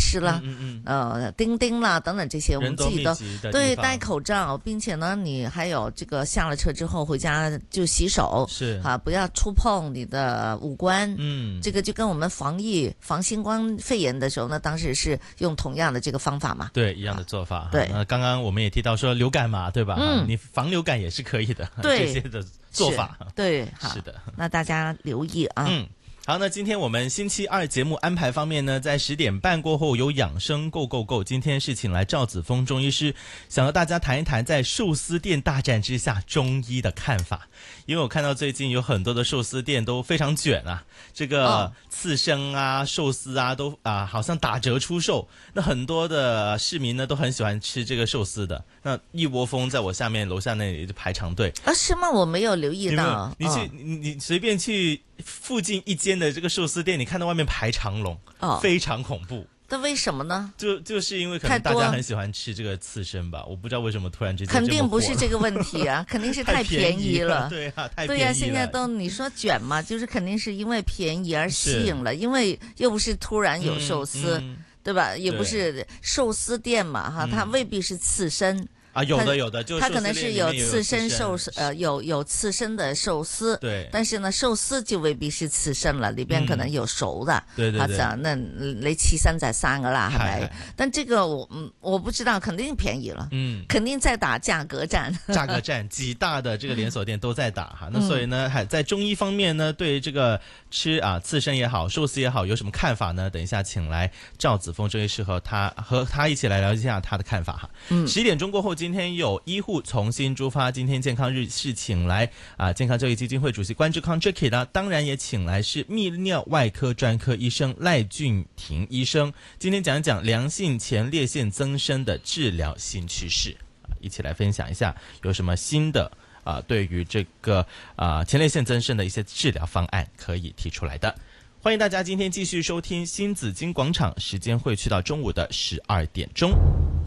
士啦，钉钉啦等等这些，我们自己都对戴口罩，并且呢，你还有这个下了车之后回家就洗手， 是啊，不要触碰你的五官，这个就跟我们防新冠肺炎的时候呢，当时是用同样的这个方法嘛， 对，一样的做法。 对， 刚刚我们也提到说流感嘛，对吧？你防流感也是可以的， 对这些的做法， 对， 是的， 那大家留意啊。 好，那今天我们星期二节目安排方面呢，在10点半过后有养生 Go Go Go， 今天是请来赵子峰中医师，想和大家谈一谈在寿司店大战之下中医的看法。因为我看到最近有很多的寿司店都非常卷啊，这个刺身啊、寿司啊都好像打折出售，那很多的市民呢都很喜欢吃这个寿司的，那一窝蜂在我下面楼下那里就排长队啊，是吗？我没有留意到。 你随便去附近一间的这个寿司店，你看到外面排长龙，非常恐怖。 那为什么呢？ 就是因为可能大家很喜欢吃这个刺身吧，我不知道为什么突然之间肯定不是这个问题啊，肯定是太便宜了。 对啊，太便宜了。 对啊，现在都你说卷嘛，就是肯定是因为便宜而吸引了，因为又不是突然有寿司，对吧？也不是寿司店嘛，哈，它未必是刺身。 有的，就是它可能是有刺身寿司，有刺身的寿司， 对， 但是呢，寿司就未必是刺身了，里邊可能有熟的， 對， 那你刺身就係生噶啦，係咪？但這個我不知道，肯定便宜了，肯定在打價格戰， 幾大的這個連鎖店都在打哈，那所以呢，在中醫方面呢，對這個吃刺身也好，壽司也好，有什麼看法呢？等一下請來趙子峰中醫師和他一起來了解一下他的看法哈。11點鐘過後，今天有醫護重新出發，今天健康日是請來健康教育基金會主席關志康 Jackie 呢，當然也請來是泌尿外科專科醫生賴俊廷醫生，今天講一講良性前列腺增生的治療新趨勢，一起來分享一下有什麼新的對於這個前列腺增生的一些治療方案可以提出來的。歡迎大家今天繼續收聽新紫荊廣場，時間會去到中午的12點鐘。